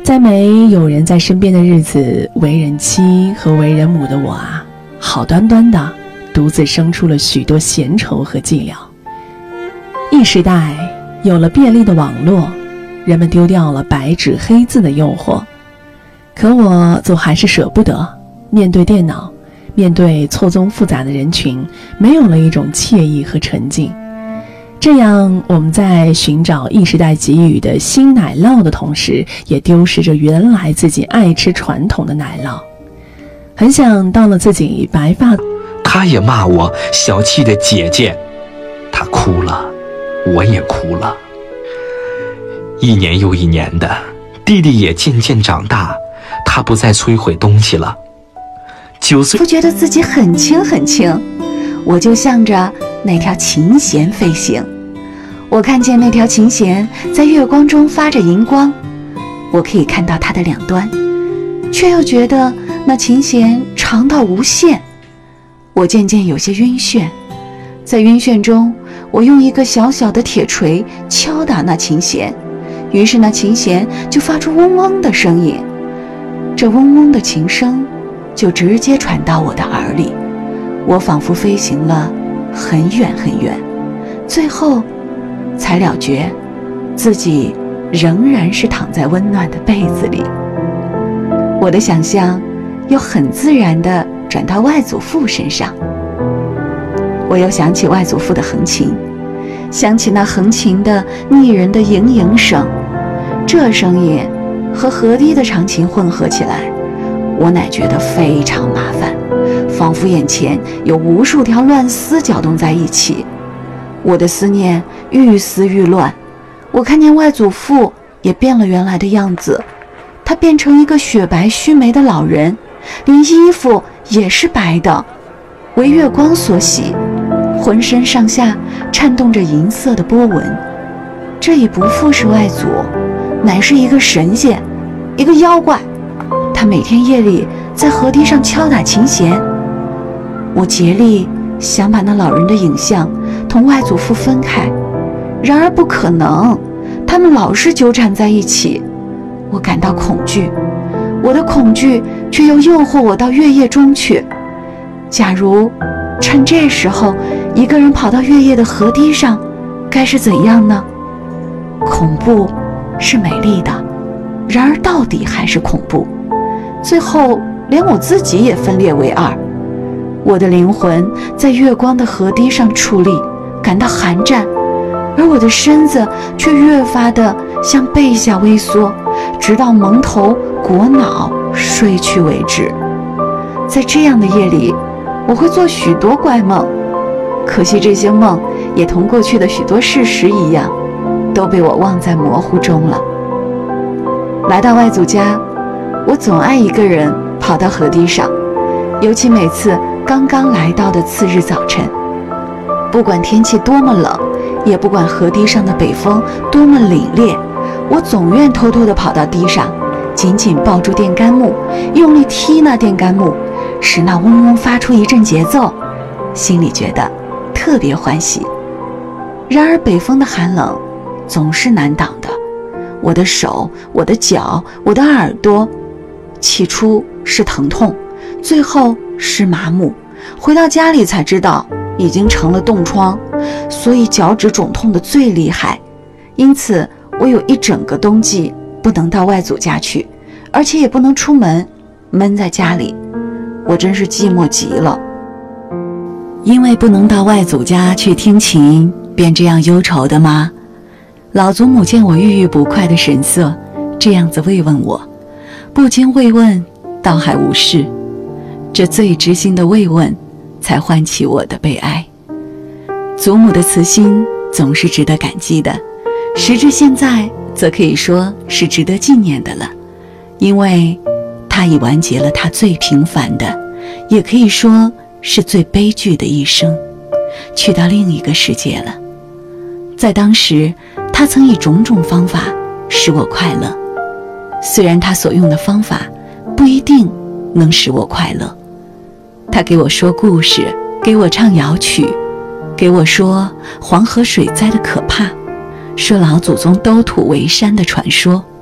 在没有人在身边的日子，为人妻和为人母的我啊，好端端的独自生出了许多闲愁和寂寥。一时代有了便利的网络，人们丢掉了白纸黑字的诱惑，可我总还是舍不得面对电脑，面对错综复杂的人群，没有了一种惬意和沉静。这样我们在寻找一时代给予的新奶酪的同时，也丢失着原来自己爱吃传统的奶酪。很想到了自己白发， 他也骂我小气的姐姐，他哭了，我也哭了。一年又一年的，弟弟也渐渐长大，他不再摧毁东西了。9岁， 不觉得自己很轻很轻，我就向着那条琴弦飞行。我看见那条琴弦在月光中发着银光，我可以看到它的两端，却又觉得那琴弦长到无限。我渐渐有些晕眩，在晕眩中，我用一个小小的铁锤敲打那琴弦，于是那琴弦就发出嗡嗡的声音，这嗡嗡的琴声就直接传到我的耳里。我仿佛飞行了很远很远，最后才了觉自己仍然是躺在温暖的被子里。我的想象又很自然地转到外祖父身上，我又想起外祖父的横琴，想起那横琴的腻人的盈盈声，这声音和河堤的长琴混合起来，我乃觉得非常麻烦，仿佛眼前有无数条乱丝搅动在一起。我的思念愈思愈乱，我看见外祖父也变了原来的样子，他变成一个雪白须眉的老人，连衣服也是白的，为月光所洗，浑身上下颤动着银色的波纹。这已不复是外祖，乃是一个神仙，一个妖怪。他每天夜里在河堤上敲打琴弦。我竭力想把那老人的影像同外祖父分开，然而不可能，他们老是纠缠在一起。我感到恐惧，我的恐惧却又诱惑我到月夜中去。假如趁这时候一个人跑到月夜的河堤上，该是怎样呢？恐怖是美丽的，然而到底还是恐怖，最后连我自己也分裂为二。我的灵魂在月光的河堤上矗立，感到寒战，而我的身子却越发的向背下微缩，直到蒙头裹脑睡去为止。在这样的夜里，我会做许多怪梦，可惜这些梦也同过去的许多事实一样，都被我忘在模糊中了。来到外祖家，我总爱一个人跑到河堤上，尤其每次刚刚来到的次日早晨，不管天气多么冷，也不管河堤上的北风多么凛冽，我总愿偷偷地跑到堤上，紧紧抱住电杆木，用力踢那电杆木，使那嗡嗡发出一阵节奏，心里觉得特别欢喜。然而北风的寒冷总是难挡的，我的手，我的脚，我的耳朵，起初是疼痛，最后是麻木，回到家里才知道已经成了冻疮，所以脚趾肿痛得最厉害。因此我有一整个冬季不能到外祖家去，而且也不能出门，闷在家里，我真是寂寞极了。因为不能到外祖家去听琴，便这样忧愁的吗？老祖母见我郁郁不快的神色，这样子慰问我，不经慰问，倒还无事。这最知心的慰问，才唤起我的悲哀。祖母的慈心总是值得感激的，时至现在，则可以说是值得纪念的了，因为她已完结了她最平凡的，也可以说是最悲剧的一生，去到另一个世界了。在当时，她曾以种种方法使我快乐，虽然她所用的方法不一定能使我快乐。她给我说故事，给我唱谣曲，给我说黄河水灾的可怕，说老祖宗兜土为山的传说，